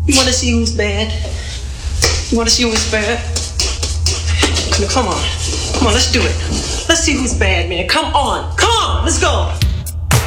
You want to see who's bad? You want to see who's bad? Come on. Come on, let's do it. Let's see who's bad, man. Come on. Come on. Let's go.